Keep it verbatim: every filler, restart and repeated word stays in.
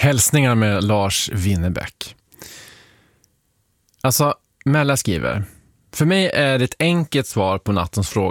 Hälsningar med Lars Winnerbäck. Alltså, Mella skriver: för mig är det ett enkelt svar på nattens fråga